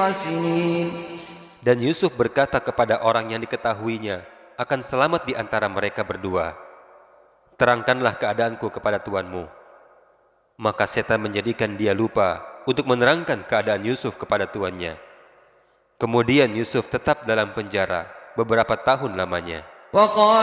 سنين. Dan Yusuf berkata kepada orang yang diketahuinya akan selamat di antara mereka berdua, "Terangkanlah keadaanku kepada tuanmu." Maka setan menjadikan dia lupa untuk menerangkan keadaan Yusuf kepada tuannya. Kemudian Yusuf tetap dalam penjara beberapa tahun lamanya.